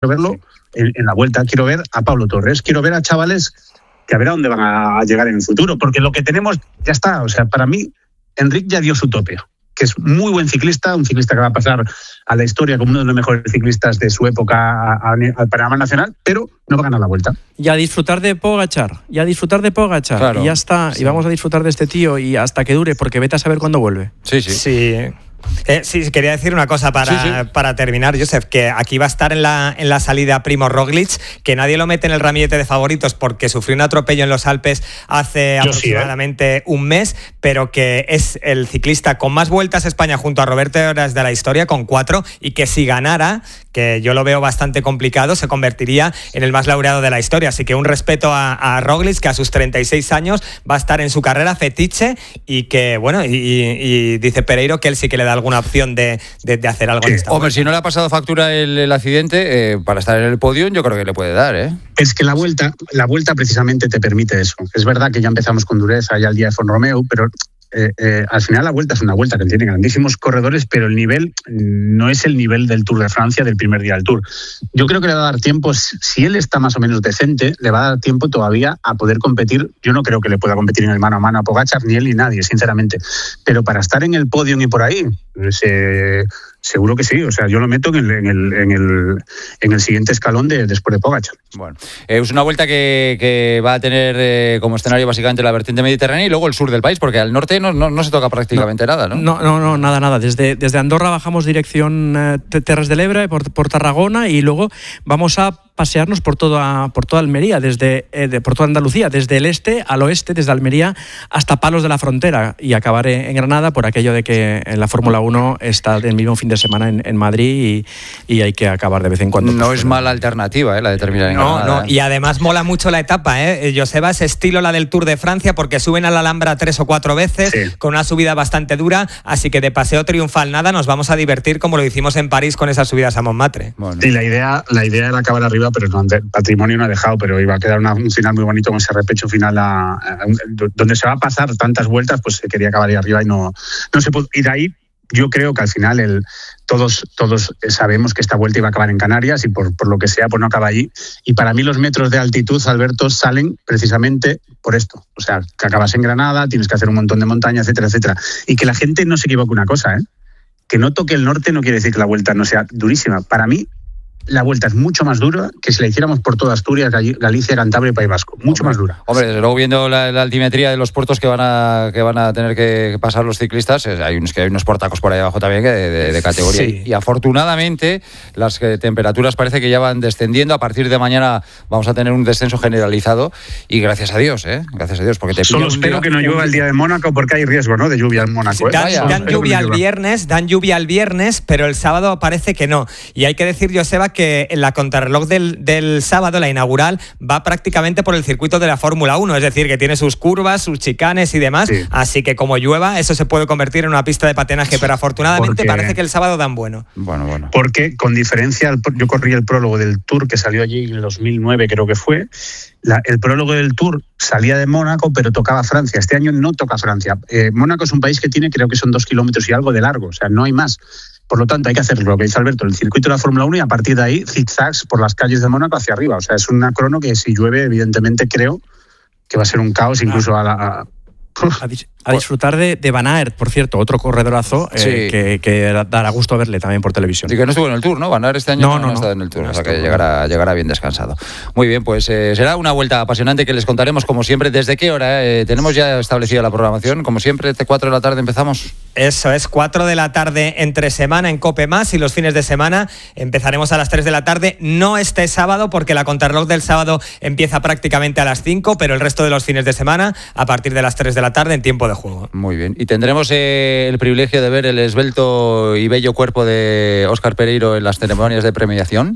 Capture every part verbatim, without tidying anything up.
verlo en, en la Vuelta, quiero ver a Pablo Torres, quiero ver a chavales que a ver a dónde van a llegar en el futuro, porque lo que tenemos ya está. O sea, para mí, Enric ya dio su tope, que es muy buen ciclista, un ciclista que va a pasar a la historia como uno de los mejores ciclistas de su época al panorama nacional, pero no va a ganar la Vuelta. Y a disfrutar de Pogačar, y a disfrutar de Pogačar, claro, y ya está, sí. Y vamos a disfrutar de este tío y hasta que dure, porque vete a saber cuándo vuelve. Sí, sí. Sí. Eh, sí, quería decir una cosa para, sí, sí. para terminar, Josep, que aquí va a estar en la, en la salida Primo Roglic, que nadie lo mete en el ramillete de favoritos porque sufrió un atropello en los Alpes hace yo aproximadamente sí, ¿eh? un mes, pero que es el ciclista con más vueltas a España junto a Roberto Heras de la historia, con cuatro, y que si ganara, que yo lo veo bastante complicado, se convertiría en el más laureado de la historia. Así que un respeto a, a Roglic, que a sus treinta y seis años va a estar en su carrera fetiche y que, bueno, y, y, y dice Pereiro que él sí que le da alguna opción de, de, de hacer algo sí. en esta Hombre, vuelta. Si no le ha pasado factura el, el accidente, eh, para estar en el podio, yo creo que le puede dar, ¿eh? Es que la vuelta, la vuelta precisamente te permite eso. Es verdad que ya empezamos con dureza ya el día de Font-Romeu, pero eh, eh, al final la vuelta es una vuelta que tiene grandísimos corredores, pero el nivel no es el nivel del Tour de Francia del primer día del Tour. Yo creo que le va a dar tiempo, si él está más o menos decente, le va a dar tiempo todavía a poder competir. Yo no creo que le pueda competir en el mano a mano a Pogačar, ni él ni nadie, sinceramente. Pero para estar en el podio y por ahí, se... seguro que sí, o sea, yo lo meto en el, en el, en el, en el siguiente escalón de, después de Pogačar. Bueno, eh, es una vuelta que, que va a tener eh, como escenario básicamente la vertiente mediterránea y luego el sur del país, porque al norte no, no, no se toca prácticamente no, nada, ¿no? No, no, no, nada, nada. Desde, desde Andorra bajamos dirección eh, Terres de l'Ebre, por, por Tarragona, y luego vamos a pasearnos por toda, por toda Almería, desde, eh, de, por toda Andalucía, desde el este al oeste, desde Almería hasta Palos de la Frontera, y acabar en, en Granada, por aquello de que en la Fórmula uno está el mismo fin de semana en, en Madrid y, y hay que acabar de vez en cuando. No pues, es mala alternativa, ¿eh? La de terminar en no, Granada. No, y además mola mucho la etapa, ¿eh? Joseba, es estilo la del Tour de Francia, porque suben a la Alhambra tres o cuatro veces, sí, con una subida bastante dura, así que de paseo triunfal nada, nos vamos a divertir como lo hicimos en París con esas subidas a Montmartre. Bueno. Sí, la idea, la idea era acabar arriba, pero no, patrimonio no ha dejado, pero iba a quedar una, un final muy bonito con ese repecho final a, a, a, donde se va a pasar tantas vueltas, pues se quería acabar ahí arriba y no, no se pudo. Y de ahí yo creo que al final el, todos, todos sabemos que esta vuelta iba a acabar en Canarias y por, por lo que sea, pues no acaba allí. Y para mí los metros de altitud, Alberto, salen precisamente por esto. O sea, que acabas en Granada, tienes que hacer un montón de montaña, etcétera, etcétera. Y que la gente no se equivoque una cosa, ¿eh? Que no toque el norte no quiere decir que la vuelta no sea durísima. Para mí, la vuelta es mucho más dura que si la hiciéramos por toda Asturias, Galicia, Cantabria y País Vasco. Mucho hombre, más dura. Hombre, desde luego viendo la, la altimetría de los puertos que van a que van a tener que pasar los ciclistas, hay unos que hay unos portacos por ahí abajo también que de, de, de categoría. Sí. Y afortunadamente las que, temperaturas parece que ya van descendiendo. A partir de mañana vamos a tener un descenso generalizado y gracias a Dios, ¿eh? Gracias a Dios, porque te Solo espero día, que no llueva el día de Mónaco porque hay riesgo, ¿no? De lluvia en Mónaco. ¿eh? Dan, Vaya, dan lluvia el viernes, dan lluvia el viernes, pero el sábado parece que no. Y hay que decir, Joseba, que en la contrarreloj del, del sábado, la inaugural, va prácticamente por el circuito de la Fórmula uno, es decir, que tiene sus curvas, sus chicanes y demás, sí. Así que como llueva, eso se puede convertir en una pista de patinaje, pero afortunadamente porque, parece que el sábado dan bueno. Bueno, bueno. Porque con diferencia, yo corrí el prólogo del Tour que salió allí en el dos mil nueve, creo que fue, la, el prólogo del Tour salía de Mónaco, pero tocaba Francia. Este año no toca Francia. Eh, Mónaco es un país que tiene, creo que son dos kilómetros y algo de largo, o sea, no hay más. Por lo tanto, hay que hacer lo que dice Alberto, el circuito de la Fórmula uno y a partir de ahí zigzags por las calles de Mónaco hacia arriba. O sea, es una crono que si llueve, evidentemente creo que va a ser un caos incluso a la... A, a, dis- a disfrutar de, de Van Aert, por cierto, otro corredorazo eh, sí. que, que dará gusto verle también por televisión. Y que no estuvo en el Tour, ¿no? Van Aert este año no, no, no, no ha estado en el Tour, no o sea que llegará, llegará bien descansado. Muy bien, pues eh, será una vuelta apasionante que les contaremos como siempre. ¿Desde qué hora? Eh, tenemos ya establecida la programación, como siempre, de cuatro de la tarde empezamos. Eso es, cuatro de la tarde entre semana en COPE Más y los fines de semana empezaremos a las tres de la tarde, no este sábado porque la contrarreloj del sábado empieza prácticamente a las cinco, pero el resto de los fines de semana a partir de las tres de la tarde en tiempo de juego. Muy bien, y tendremos eh, el privilegio de ver el esbelto y bello cuerpo de Óscar Pereiro en las ceremonias de premiación.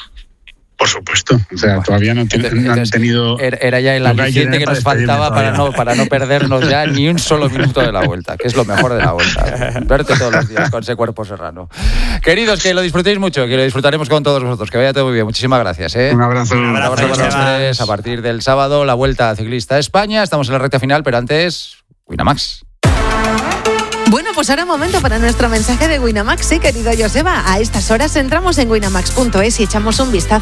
Por supuesto, o sea, bueno, todavía no, ten, no han tenido... Era ya el aliciente que nos faltaba para no, para no perdernos ya ni un solo minuto de la vuelta, que es lo mejor de la vuelta. Verte todos los días con ese cuerpo serrano. Queridos, que lo disfrutéis mucho, que lo disfrutaremos con todos vosotros. Que vaya todo muy bien. Muchísimas gracias. ¿eh? Un abrazo. Un abrazo, un abrazo para los tres. A partir del sábado, la Vuelta Ciclista a España. Estamos en la recta final, pero antes, Winamax. Bueno, pues ahora momento para nuestro mensaje de Winamax, sí, querido Joseba. A estas horas entramos en winamax punto es y echamos un vistazo